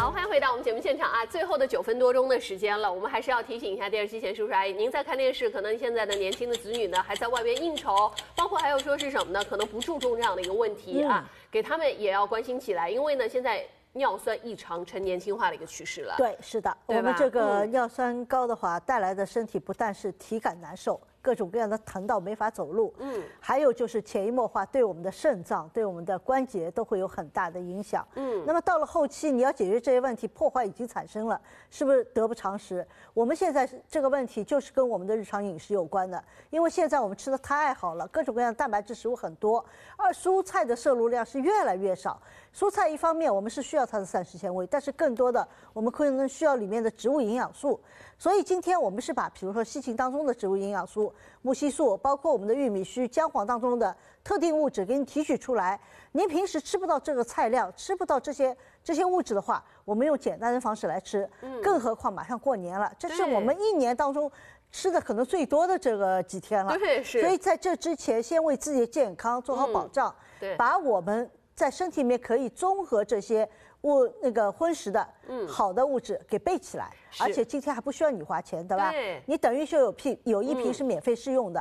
好，欢迎回到我们节目现场啊！最后的9分多钟的时间了，我们还是要提醒一下电视机前叔叔阿姨，您在看电视，可能现在的年轻的子女呢还在外边应酬，包括还有说是什么呢？可能不注重这样的一个问题啊，给他们也要关心起来，因为呢现在尿酸异常呈年轻化的一个趋势了。 对，是的，我们这个尿酸高的话，带来的身体不但是体感难受。各种各样的疼到没法走路，还有就是潜移默化对我们的肾脏、对我们的关节都会有很大的影响，那么到了后期你要解决这些问题，破坏已经产生了，是不是得不偿失？我们现在这个问题就是跟我们的日常饮食有关的，因为现在我们吃的太好了，各种各样的蛋白质食物很多，而蔬菜的摄入量是越来越少。蔬菜一方面我们是需要它的膳食纤维，但是更多的我们可能需要里面的植物营养素。所以今天我们是把比如说西芹当中的植物营养素、木烯素，包括我们的玉米须、姜黄当中的特定物质给你提取出来。您平时吃不到这个菜量，吃不到这些物质的话，我们用简单的方式来吃，更何况马上过年了，这是我们一年当中吃的可能最多的这个几天了。 对，是。 所以在这之前，先为自己的健康做好保障，把我们在身体里面可以综合这些荤食的好的物质给备起来，而且今天还不需要你花钱，对吧？你等于说有一批是免费试用的。